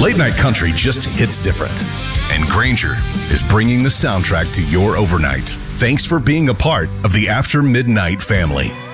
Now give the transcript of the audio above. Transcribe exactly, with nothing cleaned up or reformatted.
Late night country just hits different. And Granger is bringing the soundtrack to your overnight. Thanks for being a part of the After Midnight family.